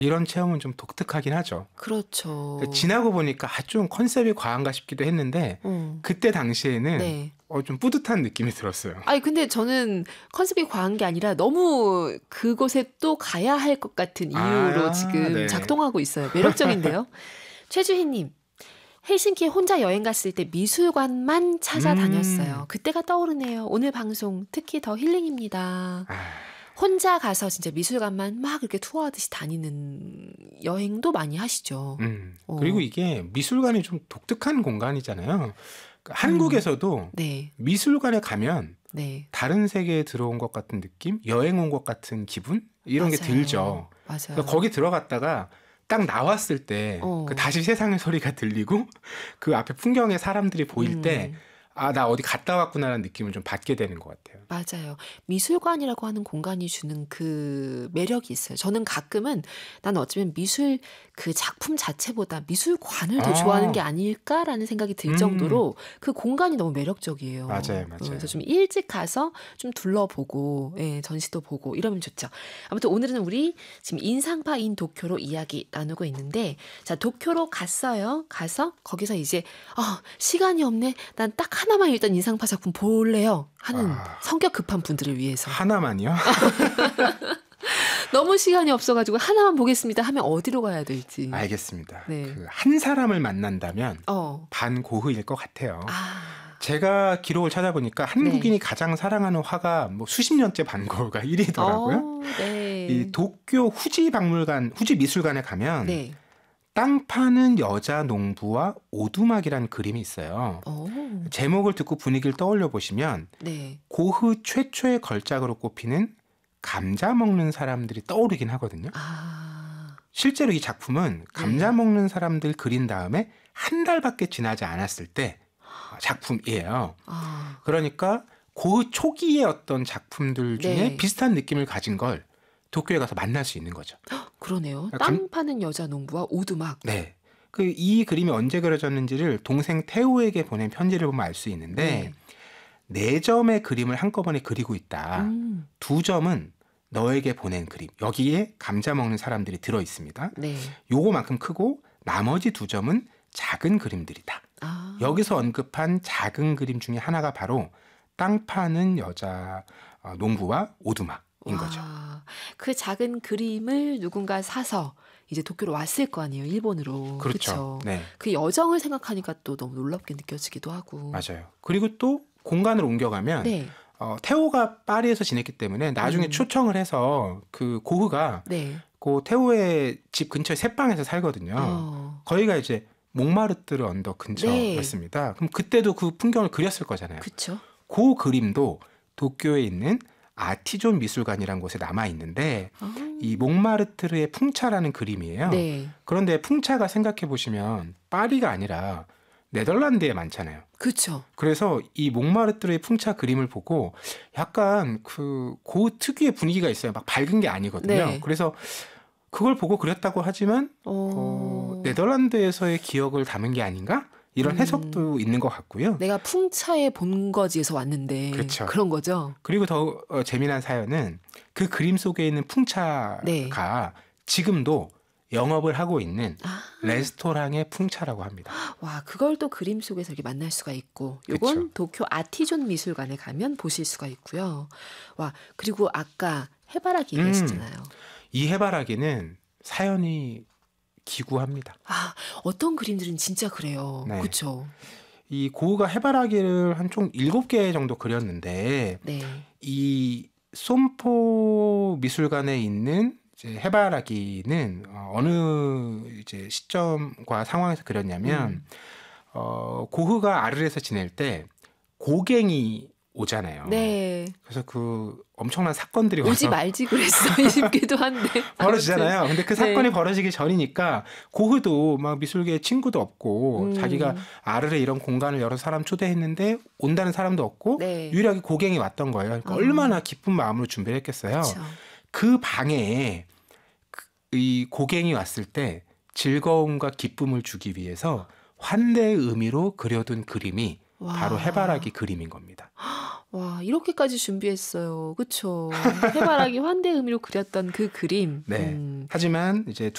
이런 체험은 좀 독특하긴 하죠. 그렇죠. 지나고 보니까 좀 컨셉이 과한가 싶기도 했는데 그때 당시에는 네. 좀 뿌듯한 느낌이 들었어요. 아니 근데 저는 컨셉이 과한 게 아니라 너무 그곳에 또 가야 할 것 같은 이유로 지금 네. 작동하고 있어요. 매력적인데요. 최주희님. 헬싱키에 혼자 여행 갔을 때 미술관만 찾아다녔어요. 그때가 떠오르네요. 오늘 방송 특히 더 힐링입니다. 혼자 가서 진짜 미술관만 막 이렇게 투어하듯이 다니는 여행도 많이 하시죠. 그리고 이게 미술관이 좀 독특한 공간이잖아요. 한국에서도 네. 미술관에 가면 네. 다른 세계에 들어온 것 같은 느낌? 여행 온 것 같은 기분? 이런 게 맞아요. 들죠. 맞아요. 그러니까 거기 들어갔다가 딱 나왔을 때 다시 세상의 소리가 들리고 그 앞에 풍경에 사람들이 보일 때 나 어디 갔다 왔구나라는 느낌을 좀 받게 되는 것 같아요. 맞아요. 미술관이라고 하는 공간이 주는 그 매력이 있어요. 저는 가끔은 난 어쩌면 미술 그 작품 자체보다 미술관을 더 좋아하는 게 아닐까라는 생각이 들 정도로 그 공간이 너무 매력적이에요. 맞아요. 그래서 좀 일찍 가서 좀 둘러보고 전시도 보고 이러면 좋죠. 아무튼 오늘은 우리 지금 인상파인 도쿄로 이야기 나누고 있는데 자 도쿄로 갔어요. 가서 거기서 이제 시간이 없네. 난 딱 하나만 일단 인상파 작품 볼래요. 하는 성격 급한 분들을 위해서. 하나만요? 너무 시간이 없어가지고 하나만 보겠습니다 하면 어디로 가야 될지. 알겠습니다. 네. 한 사람을 만난다면 반고흐일 것 같아요. 제가 기록을 찾아보니까 한국인이 가장 사랑하는 화가 뭐 수십 년째 반고흐가 1위더라고요. 네. 이 도쿄 후지 미술관에 가면 땅 파는 여자 농부와 오두막이라는 그림이 있어요. 제목을 듣고 분위기를 떠올려 보시면 고흐 최초의 걸작으로 꼽히는 감자 먹는 사람들이 떠오르긴 하거든요. 실제로 이 작품은 감자 먹는 사람들 그린 다음에 한 달밖에 지나지 않았을 때 작품이에요. 그러니까 고흐 초기의 어떤 작품들 중에 비슷한 느낌을 가진 걸 도쿄에 가서 만날 수 있는 거죠. 그러네요. 땅 파는 여자 농부와 오두막. 네. 이 그림이 언제 그려졌는지를 동생 태우에게 보낸 편지를 보면 알 수 있는데 4점의 그림을 한꺼번에 그리고 있다. 2점은 너에게 보낸 그림. 여기에 감자 먹는 사람들이 들어 있습니다. 요거만큼 크고 나머지 2점은 작은 그림들이다. 여기서 언급한 작은 그림 중에 하나가 바로 땅 파는 여자 농부와 오두막. 인 거죠. 그 작은 그림을 누군가 사서 이제 도쿄로 왔을 거 아니에요, 일본으로. 그렇죠. 네. 그 여정을 생각하니까 또 너무 놀랍게 느껴지기도 하고. 맞아요. 그리고 또 공간을 옮겨가면 태호가 파리에서 지냈기 때문에 나중에 초청을 해서 그 고흐가 그 태호의 집 근처에 새방에서 살거든요. 거기가 이제 몽마르트르 언덕 근처였습니다. 그럼 그때도 그 풍경을 그렸을 거잖아요. 그렇죠. 그 그림도 도쿄에 있는 아티존 미술관이라는 곳에 남아 있는데 이 몽마르트르의 풍차라는 그림이에요. 그런데 풍차가 생각해 보시면 파리가 아니라 네덜란드에 많잖아요. 그렇죠. 그래서 이 몽마르트르의 풍차 그림을 보고 약간 그 특유의 분위기가 있어요. 막 밝은 게 아니거든요. 그래서 그걸 보고 그렸다고 하지만 네덜란드에서의 기억을 담은 게 아닌가? 이런 해석도 있는 것 같고요. 내가 풍차의 본거지에서 왔는데 그렇죠. 그런 거죠. 그리고 더 재미난 사연은 그 그림 속에 있는 풍차가 지금도 영업을 하고 있는 레스토랑의 풍차라고 합니다. 와, 그걸 또 그림 속에서 이렇게 만날 수가 있고 이건 도쿄 아티존 미술관에 가면 보실 수가 있고요. 와, 그리고 아까 해바라기 얘기하시잖아요. 이 해바라기는 사연이 기구합니다. 어떤 그림들은 진짜 그래요. 그렇죠. 이 고흐가 해바라기를 한 총 7개 정도 그렸는데 이 솜포 미술관에 있는 이제 해바라기는 어느 이제 시점과 상황에서 그렸냐면 고흐가 아르에서 지낼 때 고갱이 오잖아요. 그래서 그 엄청난 사건들이 오지 말지 그랬어 싶기도 한데 벌어지잖아요. 근데 그 사건이 벌어지기 전이니까 고흐도 막 미술계에 친구도 없고 자기가 아르레 이런 공간을 여러 사람 초대했는데 온다는 사람도 없고 유일하게 고갱이 왔던 거예요. 그러니까 얼마나 기쁜 마음으로 준비를 했겠어요. 그 방에 이 고갱이 왔을 때 즐거움과 기쁨을 주기 위해서 환대의 의미로 그려둔 그림이 바로 해바라기 그림인 겁니다. 와, 이렇게까지 준비했어요. 그렇죠. 해바라기 환대 의미로 그렸던 그 그림. 하지만 이제